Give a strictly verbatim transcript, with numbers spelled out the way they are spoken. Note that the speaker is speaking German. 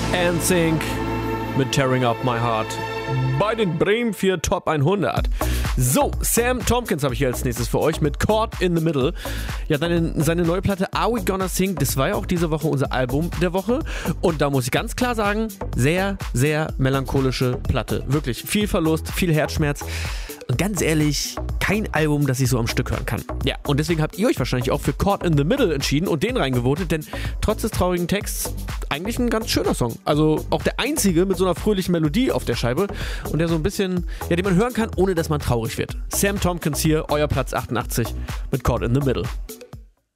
N Sync mit Tearing Up My Heart bei den Bremen vier Top hundert. So, Sam Tompkins habe ich hier als nächstes für euch mit Caught in the Middle. Ja, seine, seine neue Platte Are We Gonna Sing, das war ja auch diese Woche unser Album der Woche. Und da muss ich ganz klar sagen, sehr, sehr melancholische Platte. Wirklich viel Verlust, viel Herzschmerz. Und ganz ehrlich, kein Album, das ich so am Stück hören kann. Ja, und deswegen habt ihr euch wahrscheinlich auch für Caught in the Middle entschieden und den reingevotet, denn trotz des traurigen Texts eigentlich ein ganz schöner Song. Also auch der einzige mit so einer fröhlichen Melodie auf der Scheibe und der so ein bisschen, ja, den man hören kann, ohne dass man traurig wird. Sam Tompkins hier, euer Platz achtundachtzig mit Caught in the Middle.